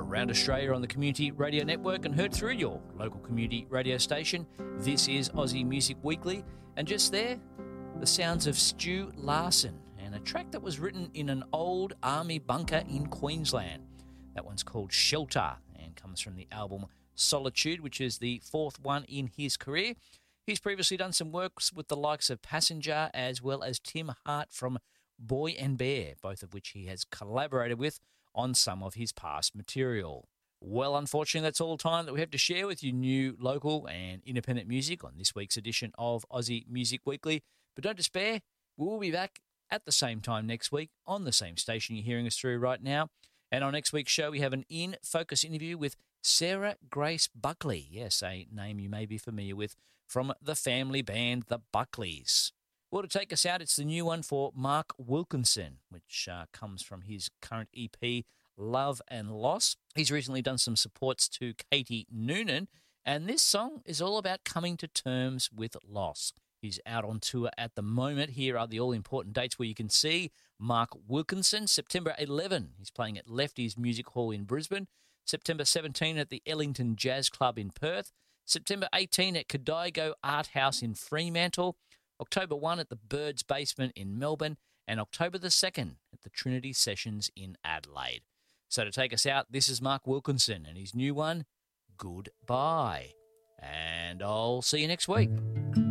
around Australia on the Community Radio Network and heard through your local community radio station. This is Aussie Music Weekly, and just there, the sounds of Stu Larson and a track that was written in an old army bunker in Queensland. That one's called Shelter and comes from the album Solitude, which is the fourth one in his career. He's previously done some works with the likes of Passenger as well as Tim Hart from Boy and Bear, both of which he has collaborated with on some of his past material. Well, unfortunately, that's all the time that we have to share with you new, local and independent music on this week's edition of Aussie Music Weekly. But don't despair, we will be back at the same time next week on the same station you're hearing us through right now. And on next week's show, we have an in-focus interview with Sarah Grace Buckley. Yes, a name you may be familiar with from the family band The Buckleys. Well, to take us out, it's the new one for Mark Wilkinson, which comes from his current EP, Love and Loss. He's recently done some supports to Katie Noonan, and this song is all about coming to terms with loss. He's out on tour at the moment. Here are the all-important dates where you can see Mark Wilkinson. September 11, he's playing at Lefty's Music Hall in Brisbane. September 17 at the Ellington Jazz Club in Perth. September 18 at Kodigo Art House in Fremantle. October 1 at the Birds Basement in Melbourne, and October the 2nd at the Trinity Sessions in Adelaide. So to take us out, this is Mark Wilkinson and his new one, Goodbye. And I'll see you next week.